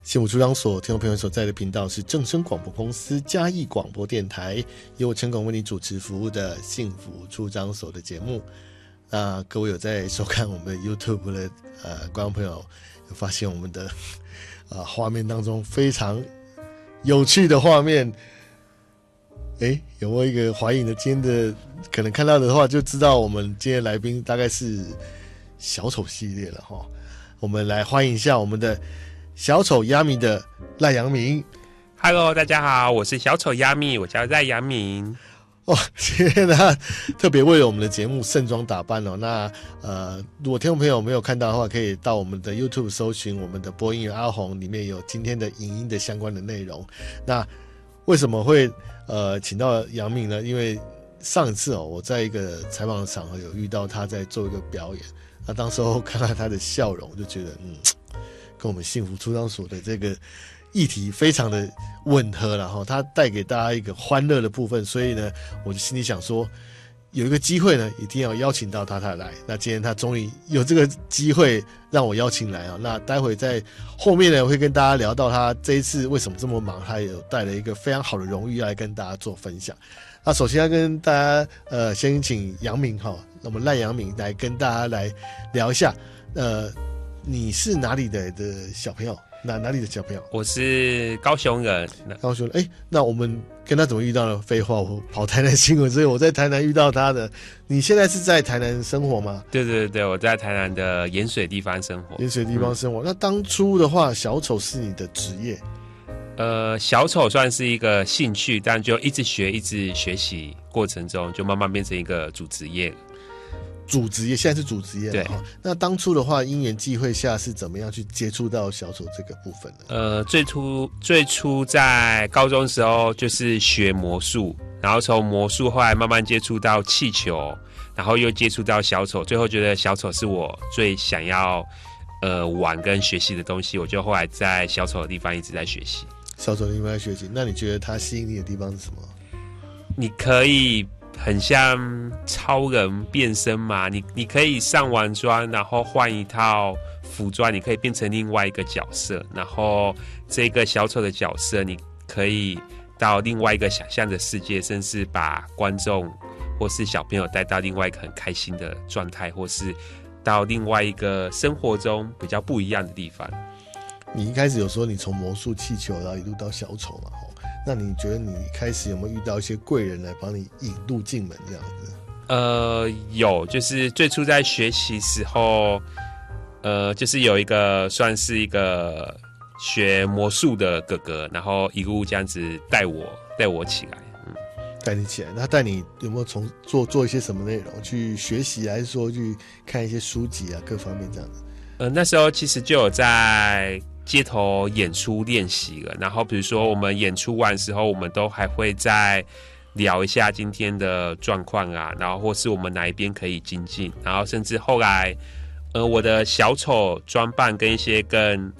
幸福出张所听众朋友所在的频道是正声广播公司嘉义广播电台，由我陈拱为你主持服务的幸福出张所的节目。那各位有在收看我们的 YouTube 的观众朋友，有发现我们的画面当中非常有趣的画面。有没有一个怀疑的？今天的可能看到的话，就知道我们今天来宾大概是小丑系列了哈。我们来欢迎一下我们的小丑亚米的赖阳明。 Hello， 大家好，我是小丑亚米，我叫赖阳明。 今天他特别为了我们的节目盛装打扮哦。那如果听众朋友没有看到的话，可以到我们的 YouTube 搜寻我们的播音员阿红，里面有今天的影音的相关的内容。那为什么会请到阳明呢？因为上一次我在一个采访的场合有遇到他在做一个表演，那当时候看到他的笑容，就觉得跟我们幸福出张所的这个议题非常的吻合，然后他带给大家一个欢乐的部分，所以呢，我就心里想说，有一个机会呢，一定要邀请到他来。那今天他终于有这个机会让我邀请来啊。那待会在后面呢，我会跟大家聊到他这一次为什么这么忙，他有带了一个非常好的荣誉来跟大家做分享。那首先要跟大家先请阳明那么赖阳明来跟大家来聊一下，你是哪里的小朋友？哪里的小朋友？ 我是高雄人。 高雄人。那我们跟他怎么遇到呢？废话，我跑台南新闻，所以我在台南遇到他的。你现在是在台南生活吗？ 对，我在台南的盐水地方生活。 盐水地方生活。那当初的话，小丑是你的职业？ 小丑算是一个兴趣，但就一直学习过程中，就慢慢变成一个主职业。 主职业，现在是主职业了。对。那当初的话，因缘际会下是怎么样去接触到小丑这个部分呢？ 最初在高中的时候就是学魔术，然后从魔术后来慢慢接触到气球，然后又接触到小丑，最后觉得小丑是我最想要玩跟学习的东西，我就后来在小丑的地方一直在学习。 小丑的地方在学习，那你觉得它吸引你的地方是什么？ 你可以很像超人变身嘛，你可以上完妆，然后换一套服装，你可以变成另外一个角色，然后这个小丑的角色，你可以到另外一个想象的世界，甚至把观众或是小朋友带到另外一个很开心的状态，或是到另外一个生活中比较不一样的地方。 你一开始有说你从魔术气球然后一路到小丑嘛，那你觉得你开始有没有遇到一些贵人来帮你引路进门这样子？ 有，就是最初在学习时候，就是有一个算是一个学魔术的哥哥，然后一路这样子带我起来。 带你起来，他带你有没有从做一些什么内容去学习，还是说去看一些书籍啊，各方面这样子？ 那时候其实就有在街头演出练习了，然后比如说我们演出完之后，我们都还会再聊一下今天的状况啊，然后或是我们哪一边可以精进，然后甚至后来我的小丑装扮跟一些更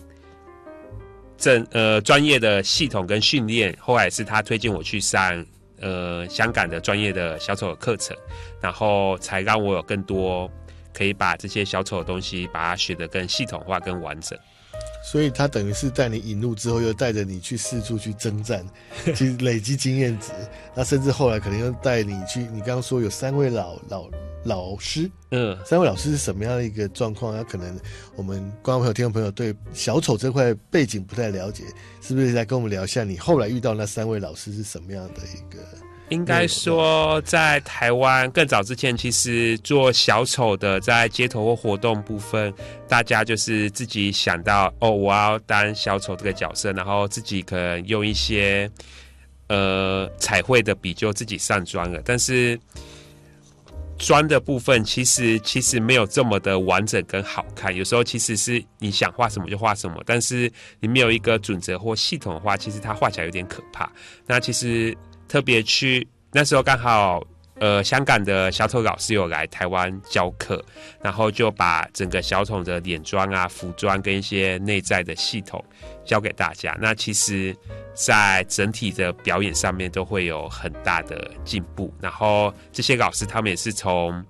专业的系统跟训练，后来是他推荐我去上香港的专业的小丑的课程，然后才让我有更多可以把这些小丑的东西把它学得更系统化更完整。 所以他等于是带你引路之后，又带着你去四处去征战，去累积经验值。那甚至后来可能又带你去，你刚刚说有3位老师，3位老师是什么样的一个状况？那可能我们观众朋友、听众朋友对小丑这块背景不太了解，是不是来跟我们聊一下你后来遇到那3位老师是什么样的一个？ 应该说，在台湾更早之前，其实做小丑的在街头或活动部分，大家就是自己想到我要当小丑这个角色，然后自己可能用一些彩绘的笔就自己上妆了。但是妆的部分其实没有这么的完整跟好看，有时候其实是你想画什么就画什么，但是你没有一个准则或系统的话，其实它画起来有点可怕。那其实特别去那时候刚好香港的小丑老师有来台湾教课，然后就把整个小丑的脸妆啊、服装跟一些内在的系统教给大家。那其实在整体的表演上面都会有很大的进步。然后这些老师他们也是从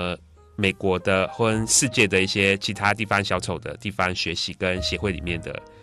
美国的或世界的一些其他地方小丑的地方学习跟协会里面的